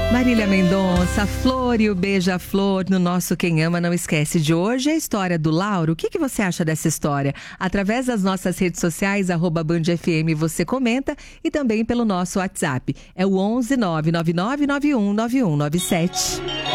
Marília Mendonça, Flor e o Beija-Flor no nosso Quem Ama Não Esquece de hoje. A história do Lauro, o que você acha dessa história? Através das nossas redes sociais, @BandFM, você comenta e também pelo nosso WhatsApp. É o 11 999 91 9197.